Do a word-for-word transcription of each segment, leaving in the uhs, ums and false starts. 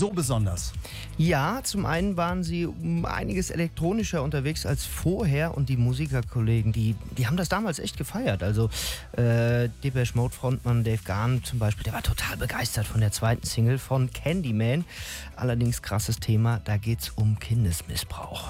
so besonders? Ja, zum einen waren sie um einiges elektronischer unterwegs als vorher und die Musikerkollegen, die, die haben das damals echt gefeiert. Also äh, Depeche Mode Frontmann Dave Gahan zum Beispiel, der war total begeistert von der zweiten Single von Candyman. Allerdings krasses Thema, da geht's um Kindesmissbrauch.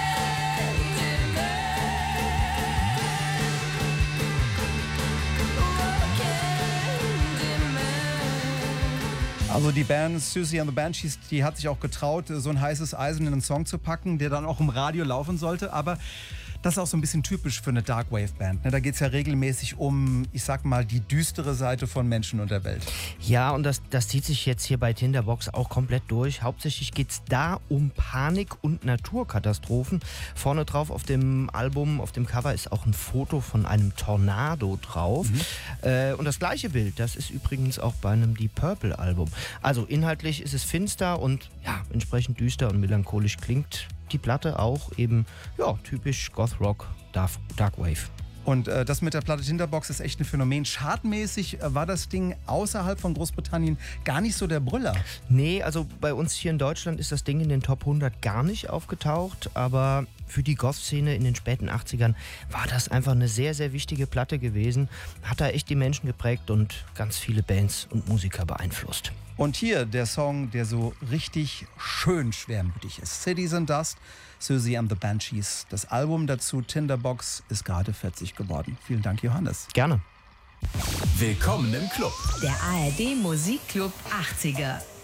Also die Band Siouxsie and the Banshees, die hat sich auch getraut, so ein heißes Eisen in einen Song zu packen, der dann auch im Radio laufen sollte. Aber das ist auch so ein bisschen typisch für eine Darkwave-Band. Da geht es ja regelmäßig um, ich sag mal, die düstere Seite von Menschen und der Welt. Ja, und das, das zieht sich jetzt hier bei Tinderbox auch komplett durch. Hauptsächlich geht es da um Panik und Naturkatastrophen. Vorne drauf auf dem Album, auf dem Cover ist auch ein Foto von einem Tornado drauf. Mhm. Äh, und das gleiche Bild, das ist übrigens auch bei einem Deep Purple Album. Also inhaltlich ist es finster und ja, entsprechend düster und melancholisch klingt die Platte auch eben, ja, typisch Goth-Rock, Darkwave. Und äh, das mit der Platte Tinderbox ist echt ein Phänomen. Chartmäßig äh, war das Ding außerhalb von Großbritannien gar nicht so der Brüller. Nee, also bei uns hier in Deutschland ist das Ding in den Top hundert gar nicht aufgetaucht, aber für die Goth-Szene in den späten achtzigern war das einfach eine sehr, sehr wichtige Platte gewesen. Hat da echt die Menschen geprägt und ganz viele Bands und Musiker beeinflusst. Und hier der Song, der so richtig schön schwermütig ist. Cities and Dust, Siouxsie and the Banshees. Das Album dazu, Tinderbox, ist gerade vierzig geworden. Vielen Dank, Johannes. Gerne. Willkommen im Club. Der A R D Musikclub achtziger.